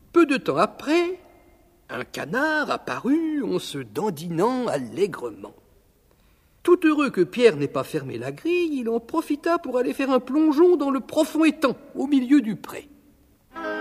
Peu de temps après, un canard apparut en se dandinant allègrement. Tout heureux que Pierre n'ait pas fermé la grille, il en profita pour aller faire un plongeon dans le profond étang, au milieu du pré.